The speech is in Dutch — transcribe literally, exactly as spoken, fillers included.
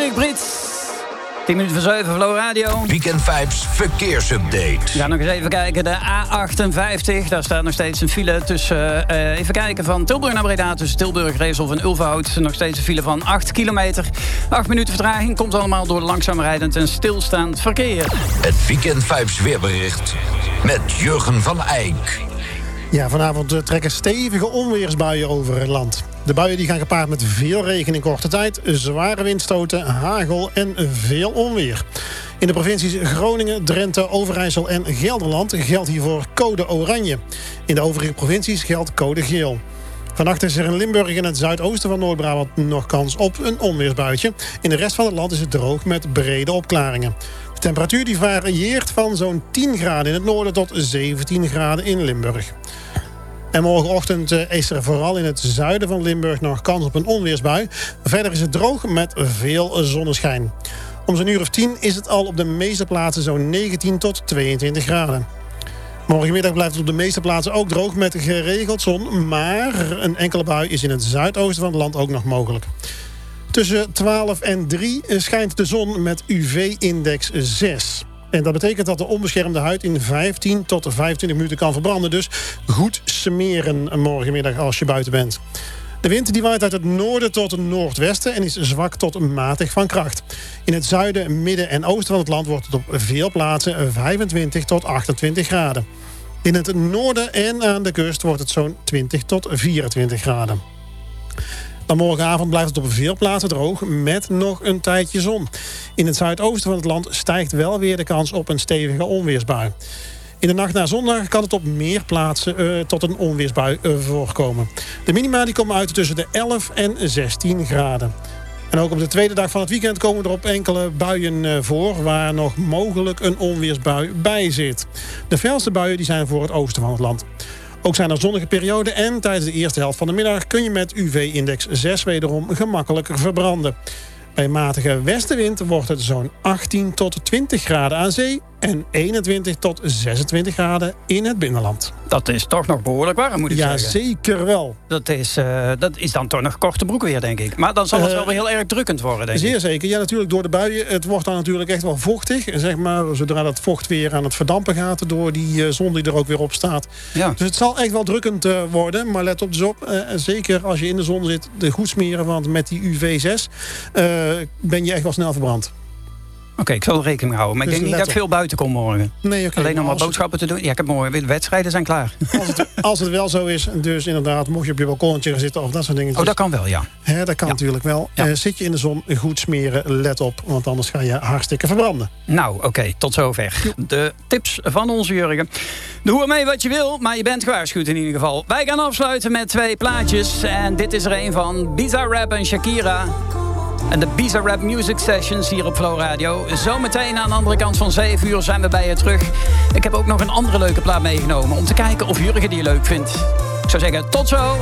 Erik Brits. tien minuten voor zeven, Flow Radio. Weekend Vibes verkeersupdate. We gaan nog eens even kijken. De A achtenvijftig, daar staat nog steeds een file tussen... Uh, even kijken, van Tilburg naar Breda, tussen Tilburg, Reesel en Ulverhout. Nog steeds een file van acht kilometer. acht minuten vertraging komt allemaal door langzaam rijdend en stilstaand verkeer. Het Weekend Vibes weerbericht met Jurgen van Eyck. Ja, vanavond trekken stevige onweersbuien over het land. De buien die gaan gepaard met veel regen in korte tijd, zware windstoten, hagel en veel onweer. In de provincies Groningen, Drenthe, Overijssel en Gelderland geldt hiervoor code oranje. In de overige provincies geldt code geel. Vannacht is er in Limburg en het zuidoosten van Noord-Brabant nog kans op een onweersbuitje. In de rest van het land is het droog met brede opklaringen. De temperatuur die varieert van zo'n tien graden in het noorden tot zeventien graden in Limburg. En morgenochtend is er vooral in het zuiden van Limburg nog kans op een onweersbui. Verder is het droog met veel zonneschijn. Om zo'n uur of tien is het al op de meeste plaatsen zo'n negentien tot tweeëntwintig graden. Morgenmiddag blijft het op de meeste plaatsen ook droog met geregeld zon. Maar een enkele bui is in het zuidoosten van het land ook nog mogelijk. Tussen twaalf en drie schijnt de zon met U V-index zes. En dat betekent dat de onbeschermde huid in vijftien tot vijfentwintig minuten kan verbranden. Dus goed smeren morgenmiddag als je buiten bent. De wind die waait uit het noorden tot het noordwesten en is zwak tot matig van kracht. In het zuiden, midden en oosten van het land wordt het op veel plaatsen vijfentwintig tot achtentwintig graden. In het noorden en aan de kust wordt het zo'n twintig tot vierentwintig graden. Dan morgenavond blijft het op veel plaatsen droog met nog een tijdje zon. In het zuidoosten van het land stijgt wel weer de kans op een stevige onweersbui. In de nacht naar zondag kan het op meer plaatsen uh, tot een onweersbui uh, voorkomen. De minima die komen uit tussen de elf en zestien graden. En ook op de tweede dag van het weekend komen er op enkele buien uh, voor... waar nog mogelijk een onweersbui bij zit. De felste buien die zijn voor het oosten van het land. Ook zijn er zonnige perioden en tijdens de eerste helft van de middag kun je met U V-index zes wederom gemakkelijker verbranden. Bij matige westenwind wordt het zo'n achttien tot twintig graden aan zee en eenentwintig tot zesentwintig graden in het binnenland. Dat is toch nog behoorlijk warm, moet ik ja, zeggen. Ja, zeker wel. Dat is, uh, dat is dan toch nog korte broek weer, denk ik. Maar dan zal het uh, wel weer heel erg drukkend worden, denk zeer ik. Zeer zeker. Ja, natuurlijk door de buien. Het wordt dan natuurlijk echt wel vochtig. Zeg maar, zodra dat vocht weer aan het verdampen gaat door die uh, zon die er ook weer op staat. Ja. Dus het zal echt wel drukkend uh, worden. Maar let op dus op. Uh, zeker als je in de zon zit, de goed smeren. Want met die U V zes uh, ben je echt wel snel verbrand. Oké, okay, ik zal er rekening mee houden. Maar dus ik denk niet dat ik veel buiten kom morgen. Nee, okay, alleen om wat het... boodschappen te doen. Ja, ik heb morgen de wedstrijden zijn klaar. Als het, als het wel zo is, dus inderdaad, mocht je op je balkonnetje gaan zitten of dat soort dingen. Oh, dat kan wel, ja. Hè, dat kan ja. natuurlijk wel. Ja. Uh, zit je in de zon, goed smeren, let op. Want anders ga je hartstikke verbranden. Nou, oké, okay, tot zover. Jo. De tips van onze Jurgen. Doe ermee wat je wil, maar je bent gewaarschuwd in ieder geval. Wij gaan afsluiten met twee plaatjes. En dit is er een van Bizarrap en Shakira. En de Bizarrap Music Sessions hier op Flow Radio. Zometeen aan de andere kant van zeven uur zijn we bij je terug. Ik heb ook nog een andere leuke plaat meegenomen om te kijken of Jurgen die leuk vindt. Ik zou zeggen, tot zo!